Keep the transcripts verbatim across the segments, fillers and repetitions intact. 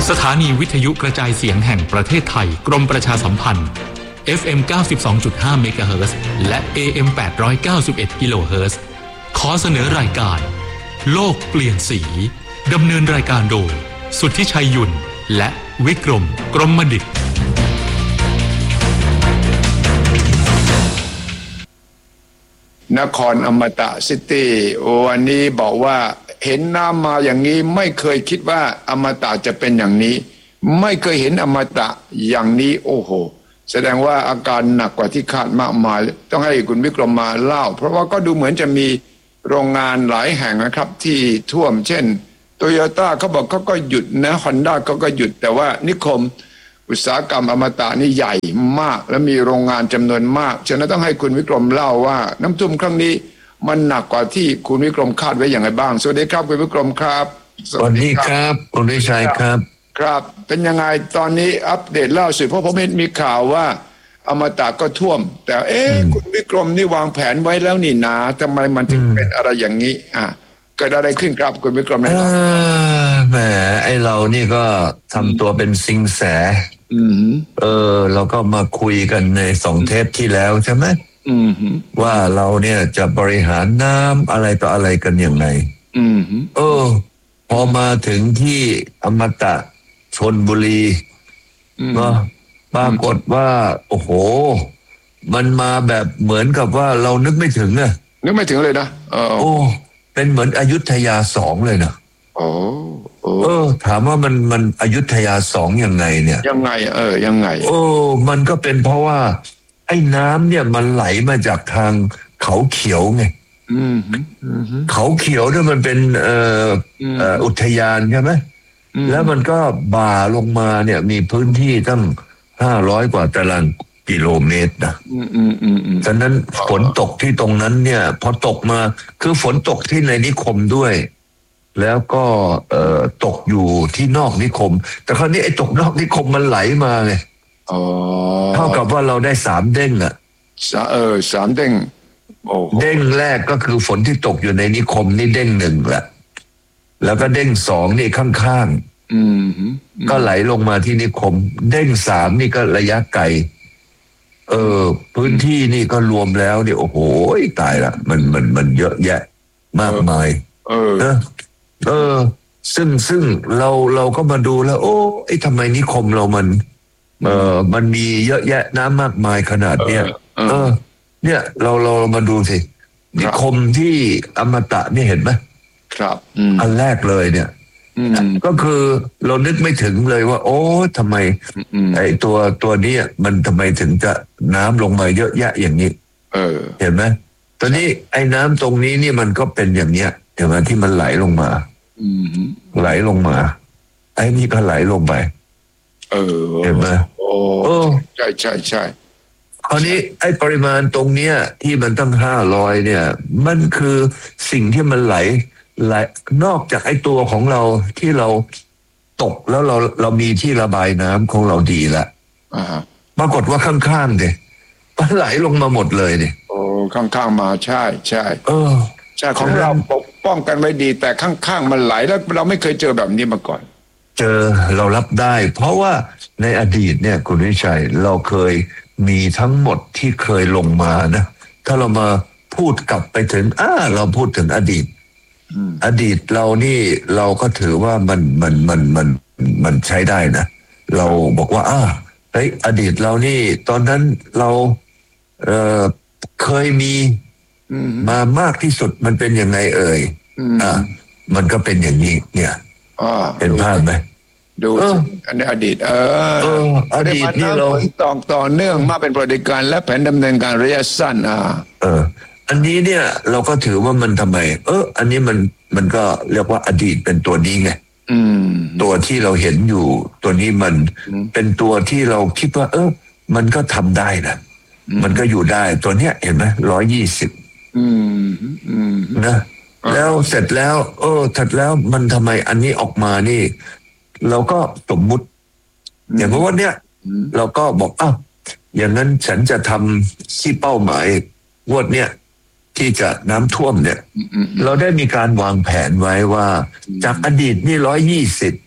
สถานีวิทยุกระจายเสียงแห่งประเทศไทยกรมประชาสัมพันธ์ เอฟ เอ็ม เก้าสิบสองจุดห้า เมกะเฮิรตซ์และ เอ เอ็ม แปดร้อยเก้าสิบเอ็ด กิโลเฮิรตซ์ขอเสนอรายการโลกเปลี่ยนสีดำเนินรายการโดยสุทธิชัยยุ่นและวิกรมกรมดิษฐ์นครอมตะซิตี้วันนี้บอกว่าเห็นน้ำมาอย่างนี้ไม่เคยคิดว่าอมตะจะเป็นอย่างนี้ไม่เคยเห็นอมตะอย่างนี้โอ้โหแสดงว่าอาการหนักกว่าที่คาดมากมายต้องให้คุณวิกรมมาเล่าเพราะว่าก็ดูเหมือนจะมีโรงงานหลายแห่งนะครับที่ท่วมเช่นโตโยต้าเขาบอกเขาก็หยุดนะฮอนด้าเขาก็หยุดแต่ว่านิคมอุตสาหกรรมอมตะนี่ใหญ่มากและมีโรงงานจำนวนมากฉะนั้นต้องให้คุณวิกรมเล่าว่าน้ำท่วมครั้งนี้มันหนักกว่าที่คุณวิกรมคาดไว้อย่างไรบ้างสวัสดีครับคุณวิกรมครับสวัสดีครับคุณวิชัยครับครับเป็นยังไงตอนนี้อัปเดตเล่าสิเพราะผมเห็นมีข่าวว่าอมตะก็ท่วมแต่เอ๊ะคุณวิกรมนี่วางแผนไว้แล้วนี่นาทำไมมันถึงเป็นอะไรอย่างนี้อ่ะเกิดอะไรขึ้นครับคุณวิกรมนะแหมไอเรานี่ก็ทำตัวเป็นซิงแสเออเราก็มาคุยกันในสองเทปที่แล้วใช่ไหมว่าเราเนี่ยจะบริหารน้ำอะไรต่ออะไรกันอย่างไรเออพอมาถึงที่อมตะชลบุรีก็ปรากฏว่าโอ้โหมันมาแบบเหมือนกับว่าเรานึกไม่ถึงอะนึกไม่ถึงเลยนะโอ้เป็นเหมือนอยุธยาสองเลยนะโอ้เออถามว่ามันมันอยุธยาสองยังไงเนี่ยยังไงเออยังไงโอ้มันก็เป็นเพราะว่าไอ้น้ำเนี่ยมันไหลมาจากทางเขาเขียวไงเขาเขียวเนี่ยมันเป็นเอ่อเอ่ออุทยานใช่ไหมแล้วมันก็บ่าลงมาเนี่ยมีพื้นที่ตั้งห้าร้อยกว่าตารางกิโลเมตรนะฉะนั้นฝนตกที่ตรงนั้นเนี่ยพอตกมาคือฝนตกที่ในนิคมด้วยแล้วก็เอ่อตกอยู่ที่นอกนิคมแต่คราวนี้ไอ้ตกนอกนิคมมันไหลมาไงเท่ากับว่าเราได้สามเด้งอ่ะเออสามเด้งเด้งแรกก็คือฝนที่ตกอยู่ในนิคมนี่เด้งหนึ่งแหละแล้วก็เด้งสองนี่ข้างๆก็ไหลลงมาที่นิคมเด้งสามนี่ก็ระยะไกลเออพื้นที่นี่ก็รวมแล้วนี่โอ้โหตายละมันมันมันเยอะแยะมากมายเออเออซึ่งซึ่งเราเราก็มาดูแล้วโอ้ไอ้ทำไมนิคมเรามันเออมันมีเยอะแยะน้ำมากมายขนาดเนี้ยเออเนี่ยเราเรามาดูสินิคมที่อมตะนี่เห็นไหมครับอันแรกเลยเนี่ยก็คือเรานึกไม่ถึงเลยว่าโอ้ทำไมไอ้ตัวตัวนี้มันทำไมถึงจะน้ำลงมาเยอะแยะอย่างนี้เออเห็นไหมตอนนี้ไอ้น้ำตรงนี้นี่มันก็เป็นอย่างเนี้ยเห็นไหมที่มันไหลลงมาไหลลงมาไอ้นี่ก็ไหลลงไปเออเห็นไหมโอ้ใช่ใช่ใช่คราวนี้ไอ้ปริมาณตรงเนี้ยที่มันตั้งห้าร้อยเนี่ยมันคือสิ่งที่มันไหลไหลนอกจากไอ้ตัวของเราที่เราตกแล้วเราเรามีที่ระบายน้ำของเราดีละปรากฏว่าข้างๆเนี่ยมันไหลลงมาหมดเลยเนี่ยโอ้ข้างๆมาใช่ใช่เออใช่ของเราปกป้องกันไว้ดีแต่ข้างๆมันไหลแล้วเราไม่เคยเจอแบบนี้มาก่อนเจอเรารับได้เพราะว่าในอดีตเนี่ยคุณวิชัยเราเคยมีทั้งหมดที่เคยลงมานะถ้าเรามาพูดกลับไปถึงอ่าเราพูดถึงอดีตอดีตเรานี่เราก็ถือว่ามันมันมันมันมันใช้ได้นะเราบอกว่าอ่าเฮ้ยอดีตเรานี่ตอนนั้นเราเอ่อเคยมีมามากที่สุดมันเป็นยังไงเอ่ยอ่ามันก็เป็นอย่างนี้เนี่ยเป็นภาพไหมดูอันนี้อดีตเอออดีตนี่เราต่อต่อเนื่องมาเป็นปฏิการและแผนดำเนินการระยะสั้นอ่าเอออันนี้เนี่ยเราก็ถือว่ามันทำไมเอออันนี้มันมันก็เรียกว่าอดีตเป็นตัวนี้ไงตัวที่เราเห็นอยู่ตัวนี้มันเป็นตัวที่เราคิดว่าเออมันก็ทำได้นะมันก็อยู่ได้ตัวเนี้ยเห็นไหมร้อยยี่สิบนะแล้วเสร็จแล้วเออเสร็จแล้วมันทำไมอันนี้ออกมานี่เราก็สมมุติอย่างว่าเนี้ยเราก็บอกอ้าวอย่างนั้นฉันจะทำที่เป้าหมายงวดเนี้ยที่จะน้ำท่วมเนี่ยเราได้มีการวางแผนไว้ว่าจากอดีตนี่ร้อยยี่สิบ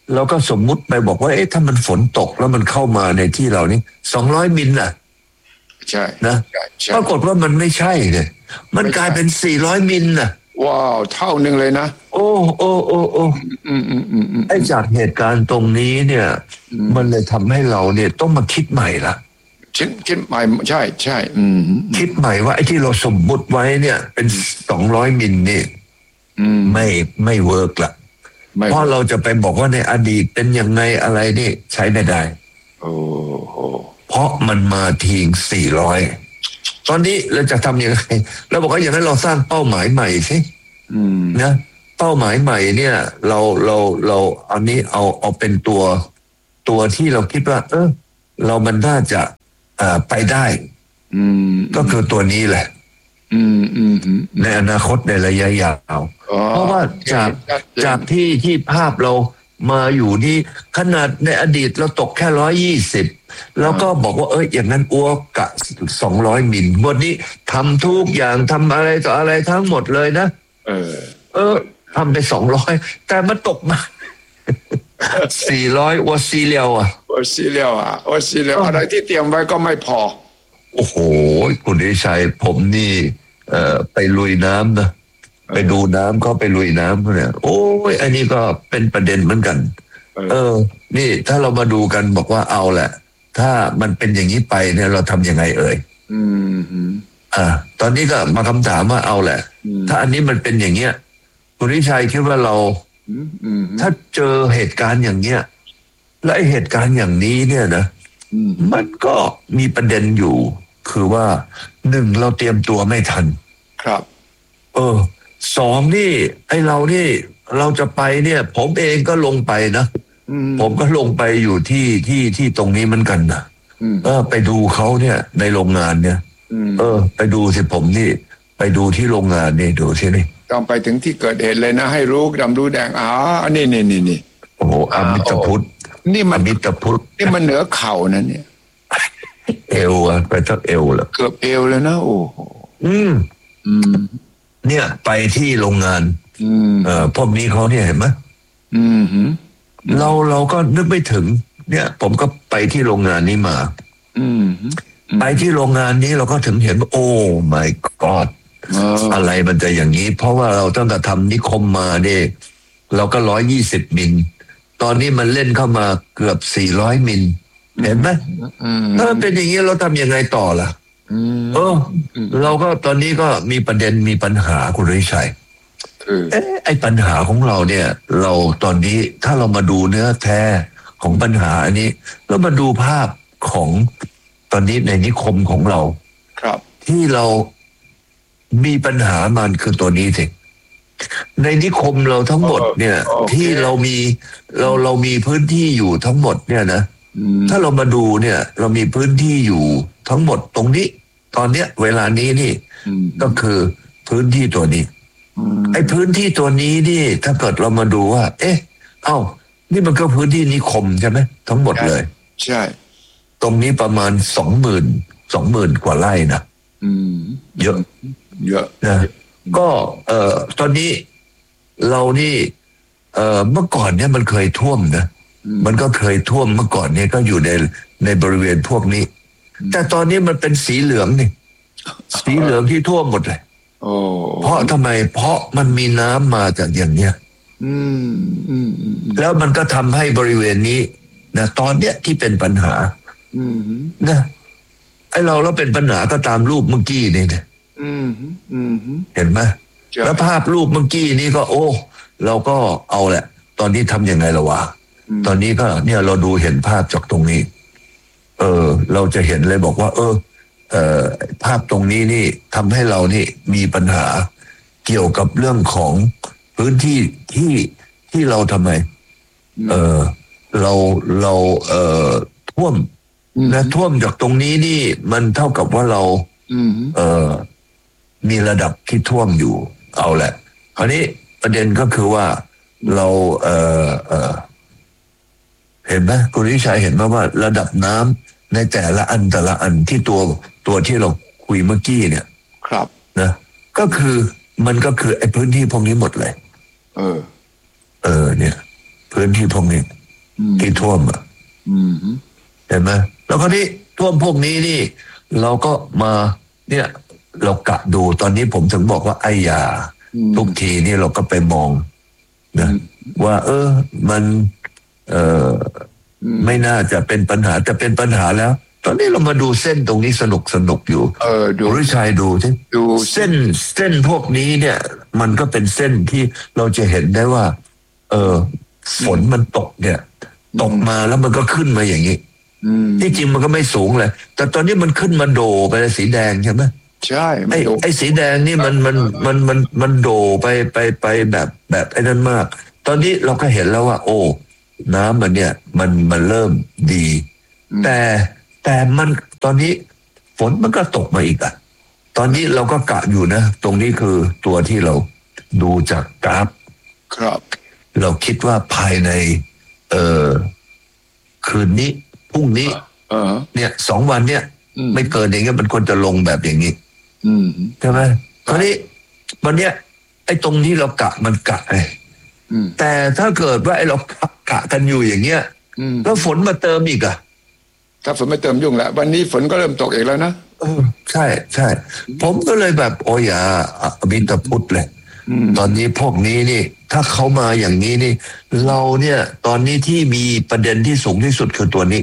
เราก็สมมุติไปบอกว่าเอ๊ะถ้ามันฝนตกแล้วมันเข้ามาในที่เรานี่สองร้อยมิลน่ะใช่นะปรากฏว่ามันไม่ใช่เลยมันกลายเป็นสี่ร้อยมิลน่ะว้าวเท่านึงเลยนะโอ้โอ้โอ้โอ้อืมอืมอืมไอ้จากเหตุการณ์ตรงนี้เนี่ยมันเลยทำให้เราเนี่ยต้องมาคิดใหม่ละคิดคิดใหม่ใช่ใช่อืมคิดใหม่ว่าไอ้ที่เราสมมุติไว้เนี่ยเป็นสองร้อยมิลนี่ไม่ไม่เวิร์กละเพราะเราจะไปบอกว่าในอดีตเป็นยังไงอะไรนี่ใช้ไม่ได้โอ้โหเพราะมันมาทิ้งสี่ร้อยตอนนี้เราจะทำยังไงเราบอกว่าอย่างนั้นเราสร้างเป้าหมายใหม่สินะเป้าหมายใหม่เนี่ยเราเราเราอันนี้เอาเอาเป็นตัวตัวที่เราคิดว่าเออเรามันน่าจะอ่าไปได้ก็คือตัวนี้แหละในอนาคตในระยะยาวเพราะว่าจากจากที่ที่ภาพเรามาอยู่นี่ขนาดในอดีตเราตกแค่ร้อยยี่สิบแล้วก็บอกว่าเอ้ยอย่างนั้นอ้วกกะสองร้อยมิลวันนี้ทำทุกอย่างทำอะไรต่ออะไรทั้งหมดเลยนะเออเออทำไปสองร้อยแต่มันตกมาสี่ร้อยวัซีเลียวอ่ะวัซีเลียวอ่ะวัซีเลียวอะไรที่เตรียมไว้ก็ไม่พอโอ้โหคุณเดชัยผมนี่เอ่อไปลุยน้ำนะไปดูน้ำก็ไปลุยน้ำเนี่ยโอ้ยอันนี้ก็เป็นประเด็นเหมือนกันเออนี่ถ้าเรามาดูกันบอกว่าเอาแหละถ้ามันเป็นอย่างนี้ไปเนี่ยเราทำยังไงเอ่ยอืมอ่าตอนนี้ก็มาคำถามว่าเอาแหละถ้าอันนี้มันเป็นอย่างเงี้ยคุณวิชัยคิดว่าเราถ้าเจอเหตุการณ์อย่างเงี้ยและเหตุการณ์อย่างนี้เนี่ยนะมันก็มีประเด็นอยู่คือว่าหนึ่งเราเตรียมตัวไม่ทันครับเออสองนี่ไอเรานี่เราจะไปเนี่ยผมเองก็ลงไปนะผมก็ลงไปอยู่ที่ที่ที่ตรงนี้เหมือนกันนะเออไปดูเขาเนี่ยในโรงงานเนี่ยเออไปดูสิผมนี่ไปดูที่โรงงานนี่ดูสินี่ต้องไปถึงที่เกิดเหตุเลยนะให้รู้ดำรู้แดงอ๋อนี่นี่นี่นี่โอ้โหอมิตรพุทธนี่มันอมิตรพุทธนี่มันเหนือเข่านั่นเนี่ยเอวอะไปทักเอวแล้วเกือบเอวเลยนะโอ้โหอืมอืมเนี่ยไปที่โรงงานเอ่อพวกนี้เขาเนี่ยเห็นไหมเราเราก็นึกไม่ถึงเนี่ยผมก็ไปที่โรงงานนี้มาไปที่โรงงานนี้เราก็ถึงเห็นว่าโอ้ my god อะไรมันจะอย่างนี้เพราะว่าเราตั้งแต่ทำนิคมมาเนี่ยเราก็ร้อยยี่สิบมิลตอนนี้มันเล่นเข้ามาเกือบสี่ร้อยมิลเห็นไหมถ้าเป็นอย่างนี้เราทำยังไงต่อล่ะเออเราก็ตอนนี้ก็มีประเด็นมีปัญหาคุณฤชัยเอ๊ะไอ้ปัญหาของเราเนี่ยเราตอนนี้ถ้าเรามาดูเนื้อแท้ของปัญหาอันนี้แล้วมาดูภาพของตอนนี้ในนิคมของเราครับที่เรามีปัญหามันคือตัวนี้สิในนิคมเราทั้งหมดเนี่ยที่เรามีเราเรามีพื้นที่อยู่ทั้งหมดเนี่ยนะถ้าเรามาดูเนี่ยเรามีพื้นที่อยู่ทั้งหมดตรงนี้ตอนเนี้ยเวลานี้นี่ก็คือพื้นที่ตัวนี้ไอ้พื้นที่ตัวนี้นี่ถ้าเกิดเรามาดูว่าเอ๊ะเอ้านี่มันก็พื้นที่นิคมใช่ไหมทั้งหมดเลยใช่ตรงนี้ประมาณสองหมื่นสองหมื่นกว่าไร่นะเยอะเยอะนะก็เอ่อตอนนี้เรานี่เอ่อเมื่อก่อนเนี่ยมันเคยท่วมนะมันก็เคยท่วมเมื่อก่อนเนี่ยก็อยู่ในในบริเวณพวกนี้แต่ตอนนี้มันเป็นสีเหลืองนี่สีเหลืองที่ท่วมหมดเลยเพราะทำไมเพราะมันมีน้ำมาจากอย่างเนี้ยแล้วมันก็ทำให้บริเวณนี้นะตอนเนี้ยที่เป็นปัญหานะไอเราแล้วเป็นปัญหาก็ตามรูปเมื่อกี้นี่เนี่ยเห็นไหมแล้วภาพรูปเมื่อกี้นี้ก็โอ้เราก็เอาแหละตอนนี้ทำยังไงละวะตอนนี้ก็เนี่ยเราดูเห็นภาพจากตรงนี้เออเราจะเห็นเลยบอกว่าเออเอ่อภาพตรงนี้นี่ทำให้เรานี่มีปัญหาเกี่ยวกับเรื่องของพื้นที่ที่ที่เราทำไมเออเราเราเอ่อท่วมนะท่วมจากตรงนี้นี่มันเท่ากับว่าเราเอ่อมีระดับที่ท่วมอยู่เอาแหละคราวนี้ประเด็นก็คือว่าเราเอ่อเอ่อเห็นไหมคุณวิชัยเห็นไหมว่าระดับน้ำในแต่ละอันแต่ละอันที่ตัวตัวที่เราคุยเมื่อกี้เนี่ยครับนะก็คือมันก็คือไอ้พื้นที่พวกนี้หมดเลยเออเออเนี่ยพื้นที่พวกนี้ที่ท่วมอ่ะเห็นไหมแล้วก็นี่ท่วมพวกนี้นี่เราก็มาเนี่ยเรากะดูตอนนี้ผมถึงบอกว่าไอ้ยาทุกทีนี่เราก็ไปมองนะว่าเออมันเออไม่น่าจะเป็นปัญหาจะเป็นปัญหาแล้วตอนนี้เรามาดูเส้นตรงนี้สนุกสนุกอยู่เออดูริชัยดูสิดูเส้นเส้นพวกนี้เนี่ยมันก็เป็นเส้นที่เราจะเห็นได้ว่าเออฝนมันตกเนี่ยตกมาแล้วมันก็ขึ้นมาอย่างนี้ที่จริงมันก็ไม่สูงเลยแต่ตอนนี้มันขึ้นมาโดไปสีแดงใช่ไหมใช่ไอ้ไอ้สีแดงนี่มันมันมันมันมันโดไปไปไปแบบแบบไอ้นั้นมากตอนนี้เราก็เห็นแล้วว่าโอ้น้ำมันเนี่ยมันมันเริ่มดีแต่แต่มันตอนนี้ฝนมันก็ตกมาอีกอ่ะตอนนี้เราก็กะอยู่นะตรงนี้คือตัวที่เราดูจากกราฟครับเราคิดว่าภายในเอ่อคืนนี้พรุ่งนี้เนี่ยสองวันเนี่ยไม่เกินอย่างเงี้ยมันควรจะลงแบบอย่างนี้ใช่ไหมคราวนี้วันเนี้ยไอ้ตรงที่เรากะมันกะไงแต่ถ้าเกิดว่าไอ้เรากะกันอยู่อย่างเงี้ยแล้วฝนมาเติมอีกอะถ้าฝนมาเติมยุ่งแล้ววันนี้ฝนก็เริ่มตกอีกแล้วนะเออใช่ใช่ผมก็เลยแบบโอ้ยาอบินตพุทธเลยตอนนี้พวกนี้นี่ถ้าเขามาอย่างนี้นี่เราเนี่ยตอนนี้ที่มีประเด็นที่สูงที่สุดคือตัวนี้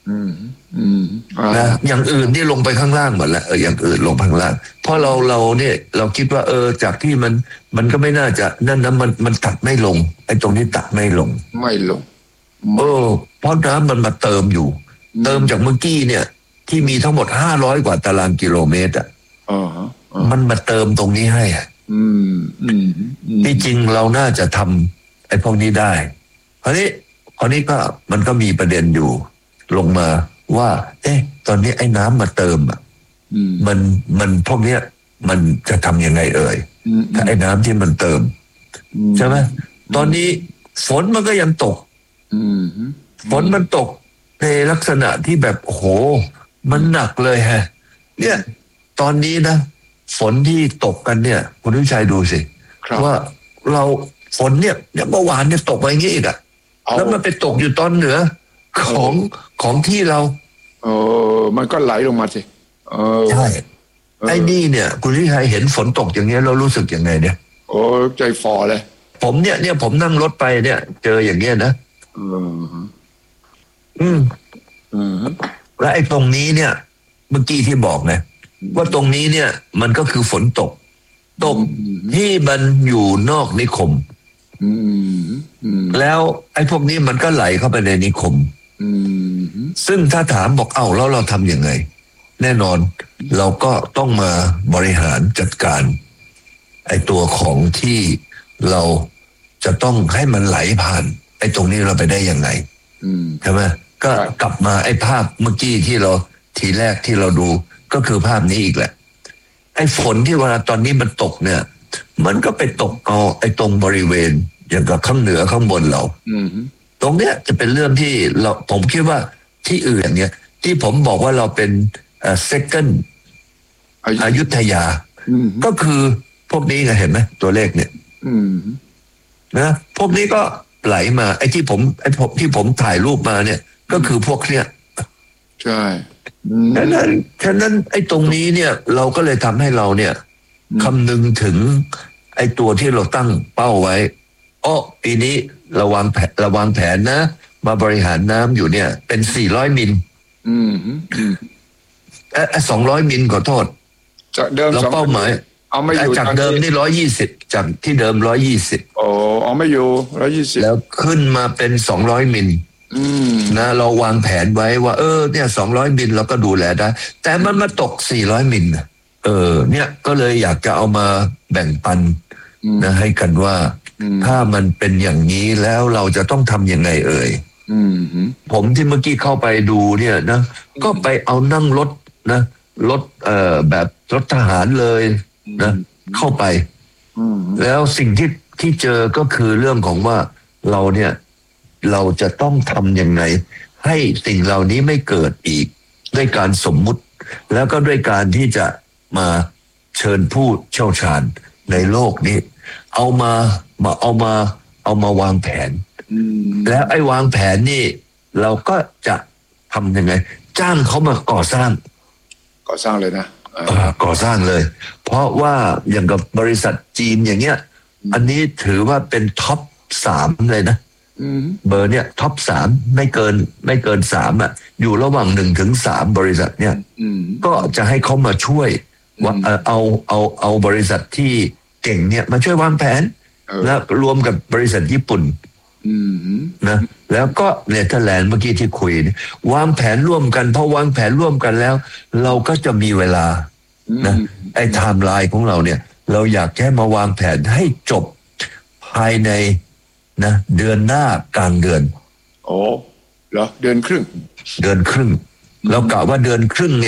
นะอย่างอื่นนี่ลงไปข้างล่างหมดแล้วเอออย่างอื่นลงข้างล่างเพราะเราเราเนี่ยเราคิดว่าเออจากที่มันมันก็ไม่น่าจะนั่นนะมันมันตัดไม่ลงไอ้ตรงนี้ตัดไม่ลงไม่ลงเออเพราะน้ำมันมาเติมอยู่เติมจากเมื่อกี้เนี่ยที่มีทั้งหมดห้าร้อยกว่าตารางกิโลเมตรอ่ะมันมาเติมตรงนี้ให้อ่ะที่จริงเราน่าจะทำไอ้พวกนี้ได้คราวนี้คราวนี้ก็มันก็มีประเด็นอยู่ลงมาว่าเอ๊ะตอนนี้ไอ้น้ำมาเติมอ่ะมันมันพวกเนี้ยมันจะทำยังไงเอ่ยถ้าไอ้น้ำที่มันเติมใช่ไหมตอนนี้ฝนมันก็ยังตกฝนมันตกในลักษณะที่แบบโอ้โหมันหนักเลยฮะเนี่ยตอนนี้นะฝนที่ตกกันเนี่ยคุณวิชัยดูสิว่าเราฝนเนี่ยเนี่ยเมื่อวานเนี่ยตกไปอย่างนี้อีกอ่ะแล้วมันไปตกอยู่ตอนเหนือของของที่เราเออมันก็ไหลลงมาสิเออใช่ไอ้นี่เนี่ยคุณวิชัยเห็นฝนตกอย่างเงี้ยเรารู้สึกยังไงเนี่ยโอ้ใจฟอเลยผมเนี่ยเนี่ยผมนั่งรถไปเนี่ยเจออย่างเงี้ยนะอืมอืมอืมและไอ้ตรงนี้เนี่ยเมื่อกี้ที่บอกไงว่าตรงนี้เนี่ยมันก็คือฝนตกตกที่มันอยู่นอกนิคมแล้วไอ้พวกนี้มันก็ไหลเข้าไปในนิคมซึ่งถ้าถามบอกเอ้าแล้วเราทำยังไงแน่นอนเราก็ต้องมาบริหารจัดการไอ้ตัวของที่เราจะต้องให้มันไหลผ่านไอ้ตรงนี้เราไปได้ยังไงใช่ไหมก็กลับมาไอ้ภาพเมื่อกี้ที่เราทีแรกที่เราดูก็คือภาพนี้อีกแหละไอ้ฝนที่เวลาตอนนี้มันตกเนี่ยมันก็ไปตกเอาไอ้ตรงบริเวณอย่างกับข้างเหนือข้างบนเราตรงเนี้ยจะเป็นเรื่องที่เราผมคิดว่าที่อื่นเนี่ยที่ผมบอกว่าเราเป็นเอ่อ second อยุธยาก็คือพวกนี้ไงเห็นไหมตัวเลขเนี่ยนะพวกนี้ก็ไหลมาไอ้ที่ผมไอ้ผมที่ผมถ่ายรูปมาเนี่ยก็คือพวกเนี้ยใช่ฉะนั้นฉะนั้นไอ้ตรงนี้เนี่ยเราก็เลยทำให้เราเนี่ยคำนึงถึงไอ้ตัวที่เราตั้งเป้าไว้อ้อปีนี้ระวังแผนระวังแผนนะมาบริหารน้ำอยู่เนี่ยเป็นสี่ร้อยมิลอืมเอ่อสองร้อยมิลขอโทษจากเดิมเราเป้าหมายเอาไม่อยู่จากเดิมนี่ร้อยยี่สิบจากที่เดิมร้อยยี่สิบโอ้เอาไม่อยู่ร้อยยี่สิบแล้วขึ้นมาเป็นสองร้อยมิลนะเราวางแผนไว้ว่าเออเนี่ยสองร้อยมิลเราก็ดูแลได้แต่มันมาตกสี่ร้อยมิลเออเนี่ยก็เลยอยากจะเอามาแบ่งปันนะให้กันว่าถ้ามันเป็นอย่างนี้แล้วเราจะต้องทำยังไงเอ่ยผมที่เมื่อกี้เข้าไปดูเนี่ยนะก็ไปเอานั่งรถนะรถเอ่อแบบรถทหารเลยนะเข้าไปแล้วสิ่งที่ที่เจอก็คือเรื่องของว่าเราเนี่ยเราจะต้องทำยังไงให้สิ่งเหล่านี้ไม่เกิดอีกด้วยการสมมุติแล้วก็ด้วยการที่จะมาเชิญผู้เชี่ยวชาญในโลกนี้เอามามาเอามาเอาเอามาวางแผนแล้วไอ้วางแผนนี่เราก็จะทำยังไงจ้างเขามาก่อสร้างก่อสร้างเลยนะก่อสร้างเลยเพราะว่าอย่างกับบริษัทจีนอย่างเงี้ยอันนี้ถือว่าเป็นท็อปสามเลยนะเบอร์เนี่ยท็อปสามไม่เกินไม่เกินสามอ่ะอยู่ระหว่างหนึ่งถึงสามบริษัทเนี่ยก็จะให้เขามาช่วยว่าเอาเอาเอาบริษัทที่เก่งเนี่ยมาช่วยวางแผนแล้วรวมกับบริษัทญี่ปุ่นนะแล้วก็เนเธอร์แลนด์เมื่อกี้ที่คุยวางแผนร่วมกันพอวางแผนร่วมกันแล้วเราก็จะมีเวลานะไอ้ไทม์ไลน์ของเราเนี่ยเราอยากแค่มาวางแผนให้จบภายในนะเดือนหน้ากลางเดือนโอ้เหรอเดือนครึ่งเดือนครึ่งเรากะว่าเดือนครึ่งเนี่ย